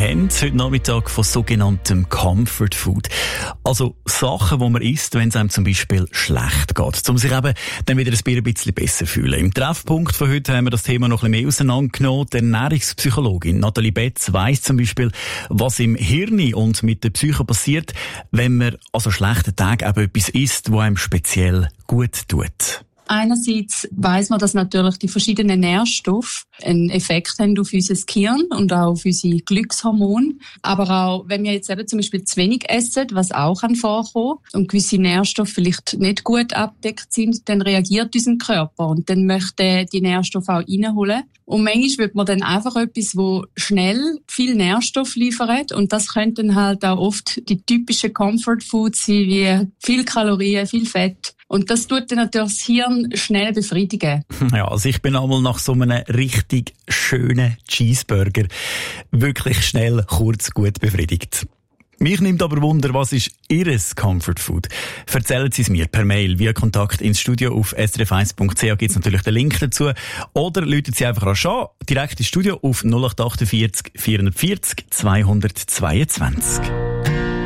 haben heute Nachmittag von sogenanntem Comfort Food. Also Sachen, die man isst, wenn es einem zum Beispiel schlecht geht, um sich eben dann wieder ein bisschen besser zu fühlen. Im Treffpunkt von heute haben wir das Thema noch ein bisschen mehr auseinandergenommen. Die Ernährungspsychologin Nathalie Betz weiss zum Beispiel, was im Hirn und mit der Psyche passiert, wenn man an so schlechten Tagen eben etwas isst, was einem speziell gut tut. Einerseits weiss man, dass natürlich die verschiedenen Nährstoffe einen Effekt haben auf unser Gehirn und auch auf unsere Glückshormone. Aber auch, wenn wir jetzt eben zum Beispiel zu wenig essen, was auch vorkommen kann, und gewisse Nährstoffe vielleicht nicht gut abdeckt sind, dann reagiert unser Körper und dann möchte die Nährstoffe auch reinholen. Und manchmal wird man dann einfach etwas, wo schnell viel Nährstoff liefert, und das könnten halt auch oft die typischen Comfort Foods sein, wie viel Kalorien, viel Fett. Und das tut dann natürlich das Hirn schnell befriedigen. Ja, also ich bin einmal nach so einem richtig schönen Cheeseburger wirklich schnell, kurz, gut befriedigt. Mich nimmt aber Wunder, was ist Ihr Comfort Food? Erzählen Sie es mir per Mail via Kontakt ins Studio auf srf1.ch, gibt es natürlich den Link dazu. Oder läuten Sie einfach an, direkt ins Studio auf 0848 440 222.